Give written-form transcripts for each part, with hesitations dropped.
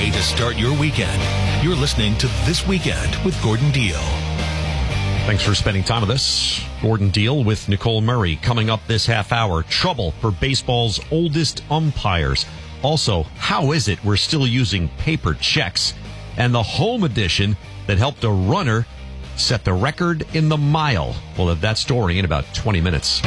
way to start your weekend. You're listening to This Weekend with Gordon Deal. Thanks for spending time with us. Gordon Deal with Nicole Murray. Coming up this half hour, trouble for baseball's oldest umpires. Also, how is it we're still using paper checks? And the home edition that helped a runner set the record in the mile. We'll have that story in about 20 minutes.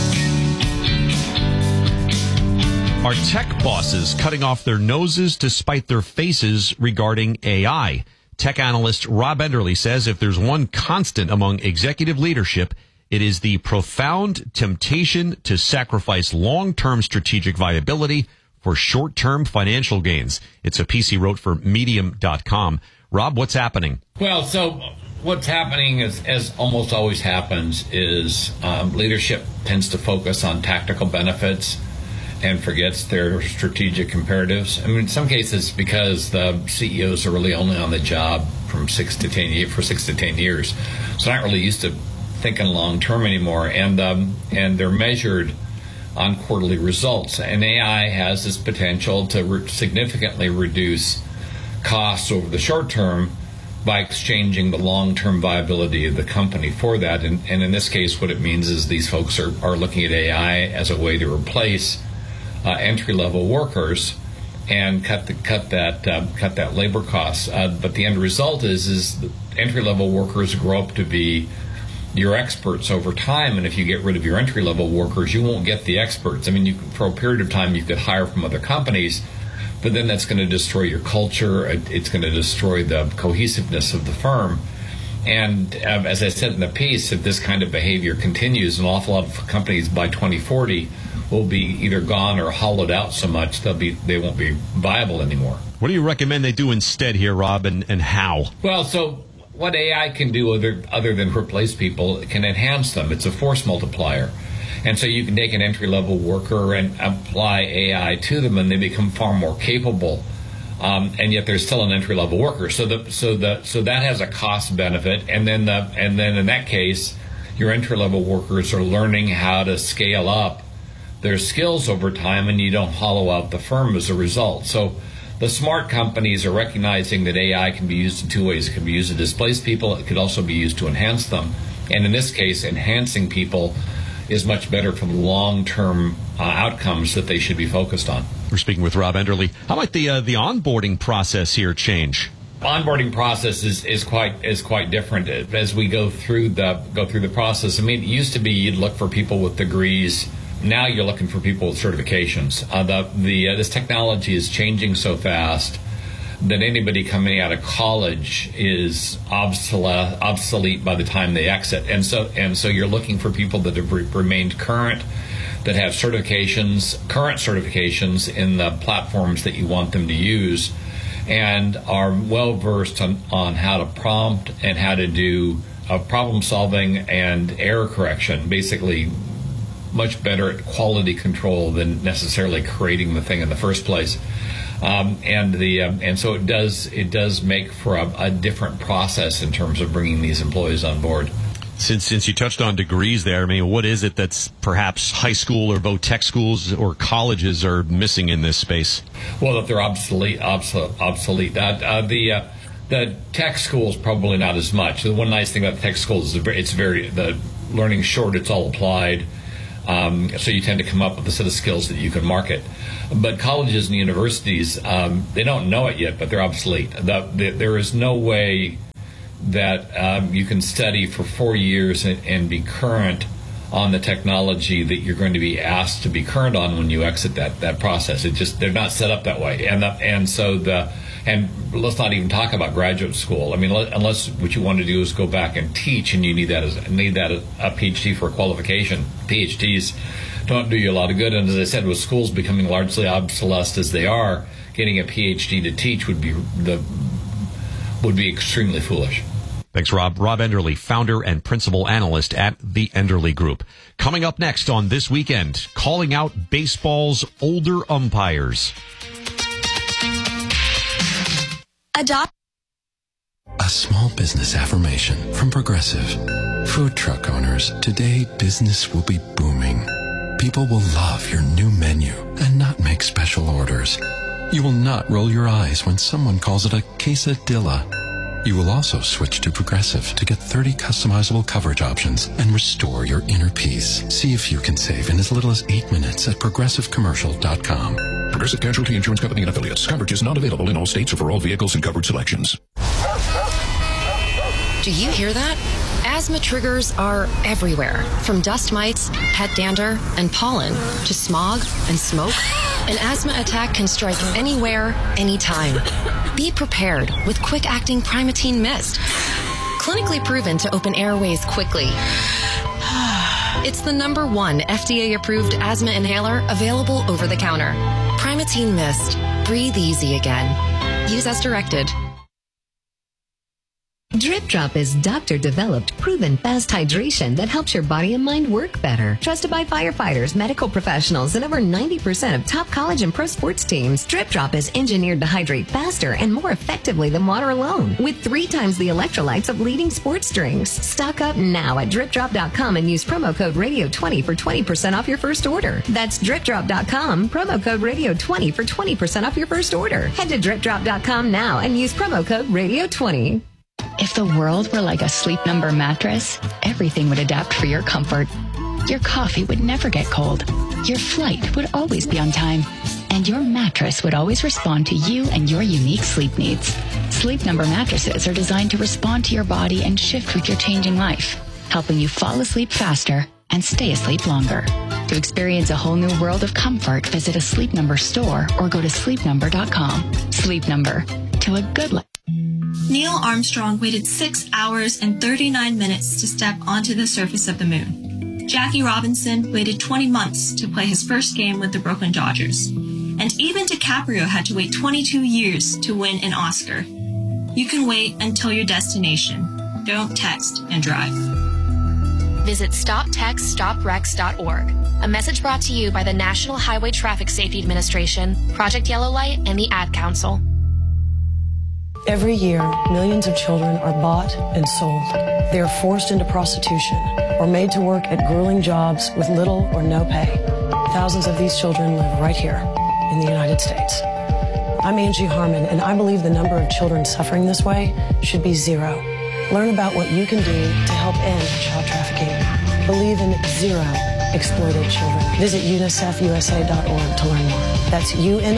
Are tech bosses cutting off their noses to spite their faces regarding AI? Tech analyst Rob Enderle says if there's one constant among executive leadership, it is the profound temptation to sacrifice long-term strategic viability for short-term financial gains. It's a piece he wrote for Medium.com. Rob, what's happening? Well, so what's happening is, as almost always happens, is leadership tends to focus on tactical benefits and forgets their strategic imperatives. I mean, in some cases, because the CEOs are really only on the job for 6 to 10 years, so not really used to thinking long term anymore, and they're measured on quarterly results. And AI has this potential to significantly reduce costs over the short term by exchanging the long-term viability of the company for that. And in this case, what it means is these folks are looking at AI as a way to replace entry-level workers and cut that labor costs. But the end result is entry-level workers grow up to be your experts over time, and if you get rid of your entry-level workers, you won't get the experts. I mean, for a period of time, you could hire from other companies, but then that's going to destroy your culture. It's going to destroy the cohesiveness of the firm. And as I said in the piece, if this kind of behavior continues, an awful lot of companies by 2040 will be either gone or hollowed out so much they won't be viable anymore. What do you recommend they do instead here, Rob, and how? Well, so what AI can do other than replace people, it can enhance them. It's a force multiplier. And so you can take an entry-level worker and apply AI to them, and they become far more capable. And yet they're still an entry-level worker. So that has a cost benefit. And then in that case, your entry-level workers are learning how to scale up their skills over time, and you don't hollow out the firm as a result. So the smart companies are recognizing that AI can be used in two ways. It can be used to displace people. It could also be used to enhance them. And in this case, enhancing people is much better for the long-term outcomes that they should be focused on. We're speaking with Rob Enderle. How might the onboarding process here change? Onboarding process is quite different as we go through the process. I mean, it used to be you'd look for people with degrees. Now you're looking for people with certifications. This technology is changing so fast that anybody coming out of college is obsolete by the time they exit. And so you're looking for people that have remained current, that have current certifications in the platforms that you want them to use, and are well versed on how to prompt and how to do problem solving and error correction, basically much better at quality control than necessarily creating the thing in the first place. And so it does make for a different process in terms of bringing these employees on board. Since you touched on degrees there, I mean, what is it that's perhaps high school or both tech schools or colleges are missing in this space? Well, that they're obsolete. The tech schools probably not as much. The one nice thing about tech schools is the learning's short. It's all applied. So you tend to come up with a set of skills that you can market. But colleges and universities, they don't know it yet, but they're obsolete. There is no way that you can study for 4 years and be current on the technology that you're going to be asked to be current on when you exit that process. They're not set up that way. And let's not even talk about graduate school. I mean, unless what you want to do is go back and teach, and you need that a PhD for a qualification. PhDs don't do you a lot of good. And as I said, with schools becoming largely obsolesced as they are, getting a PhD to teach would be extremely foolish. Thanks, Rob. Rob Enderle, founder and principal analyst at the Enderle Group. Coming up next on This Weekend, calling out baseball's older umpires. A small business affirmation from Progressive. Food truck owners, today business will be booming. People will love your new menu and not make special orders. You will not roll your eyes when someone calls it a quesadilla. You will also switch to Progressive to get 30 customizable coverage options and restore your inner peace. See if you can save in as little as 8 minutes at ProgressiveCommercial.com. Progressive Casualty Insurance Company and Affiliates. Coverage is not available in all states or for all vehicles and coverage selections. Do you hear that? Asthma triggers are everywhere, from dust mites, pet dander, and pollen, to smog and smoke. An asthma attack can strike anywhere, anytime. Be prepared with quick-acting Primatene Mist. Clinically proven to open airways quickly. It's the #1 FDA-approved asthma inhaler available over the counter. Primatene Mist. Breathe easy again. Use as directed. Drip Drop is doctor-developed, proven fast hydration that helps your body and mind work better. Trusted by firefighters, medical professionals, and over 90% of top college and pro sports teams, Drip Drop is engineered to hydrate faster and more effectively than water alone, with 3 times the electrolytes of leading sports drinks. Stock up now at DripDrop.com and use promo code Radio20 for 20% off your first order. That's DripDrop.com, promo code Radio20 for 20% off your first order. Head to DripDrop.com now and use promo code Radio20. If the world were like a Sleep Number mattress, everything would adapt for your comfort. Your coffee would never get cold. Your flight would always be on time. And your mattress would always respond to you and your unique sleep needs. Sleep Number mattresses are designed to respond to your body and shift with your changing life, helping you fall asleep faster and stay asleep longer. To experience a whole new world of comfort, visit a Sleep Number store or go to sleepnumber.com. Sleep Number. To a good life. Neil Armstrong waited 6 hours and 39 minutes to step onto the surface of the moon. Jackie Robinson waited 20 months to play his first game with the Brooklyn Dodgers. And even DiCaprio had to wait 22 years to win an Oscar. You can wait until your destination. Don't text and drive. Visit StopTextStopWrecks.org. A message brought to you by the National Highway Traffic Safety Administration, Project Yellow Light, and the Ad Council. Every year, millions of children are bought and sold. They are forced into prostitution or made to work at grueling jobs with little or no pay. Thousands of these children live right here in the United States. I'm Angie Harmon, and I believe the number of children suffering this way should be 0. Learn about what you can do to help end child trafficking. Believe in 0 exploited children. Visit UNICEFUSA.org to learn more. That's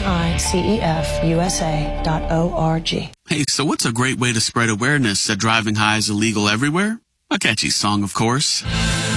UNICEFUSA.org. Hey, so what's a great way to spread awareness that driving high is illegal everywhere? A catchy song, of course.